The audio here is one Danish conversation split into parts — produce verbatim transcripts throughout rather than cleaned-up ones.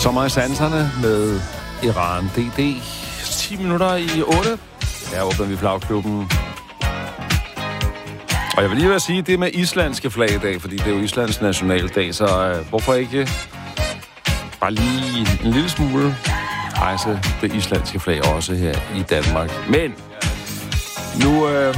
Sommer i sanserne med Iran D D. ti minutter i otte. Her åbner vi flagklubben. Og jeg vil lige være sige, det med islandske flag i dag, fordi det er jo Islands nationaldag, så øh, hvorfor ikke bare lige en lille smule rejse det islandske flag også her i Danmark. Men nu øh,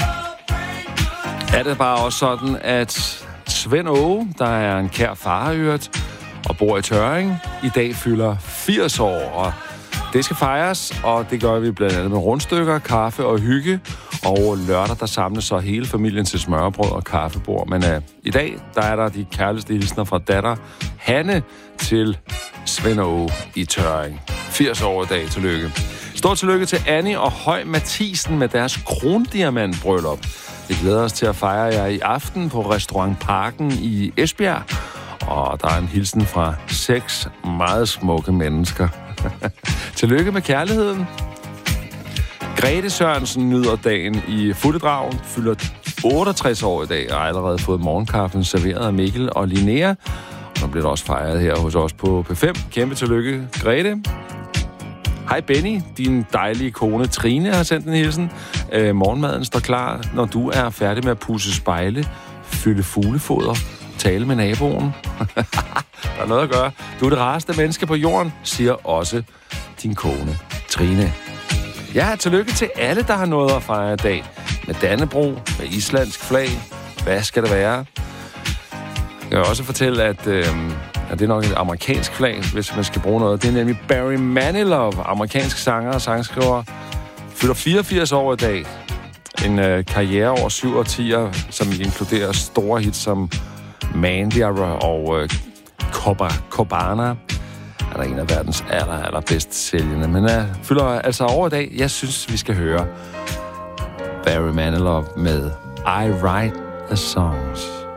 er det bare også sådan, at Svend Åge, der er en kær farøret og bor i Tørring, i dag fylder firs år, og det skal fejres, og det gør vi blandt andet med rundstykker, kaffe og hygge. Og lørdag, der samles så hele familien til smørbrød og kaffebord. Men uh, i dag, der er der de kærligste hilsner fra datter Hanne til Svend Åge i Tørring. firs år i dag, tillykke. Stort tillykke til Annie og Høj Mathisen med deres krondiamantbryllup. Vi glæder os til at fejre jer i aften på Restaurant Parken i Esbjerg. Og der er en hilsen fra seks meget smukke mennesker. Tillykke med kærligheden. Grete Sørensen nyder dagen i Fuldedragen, fylder otteogtres år i dag og har allerede fået morgenkaffen serveret af Mikkel og Linnea. Og nu bliver det også fejret her hos os på P fem. Kæmpe tillykke, Grete. Hej Benny, din dejlige kone Trine har sendt en hilsen. Øh, morgenmaden står klar, når du er færdig med at pudse spejle, fylde fuglefoder, tale med naboen. Der er noget at gøre. Du er det rareste menneske på jorden, siger også din kone Trine. Ja, tillykke til alle, der har noget at fejre i dag. Med Dannebrog, med islandsk flag. Hvad skal det være? Jeg kan også fortælle, at, øh, at det er nok et amerikansk flag, hvis man skal bruge noget. Det er nemlig Barry Manilow, amerikansk sanger og sangskriver. Fylder fireogfirs år i dag. En øh, karriere over syv årtier, som inkluderer store hits som Mandy og øh, Copacabana. Han er en af verdens aller, aller bedst sælgende. Men uh, fylder altså over i dag. Jeg synes, vi skal høre Barry Manilow med I Write the Songs.